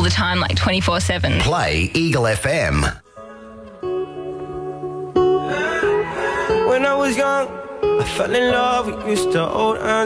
the time, like 24/7. Play Eagle FM. When I was young, I fell in love. We used to hold hands.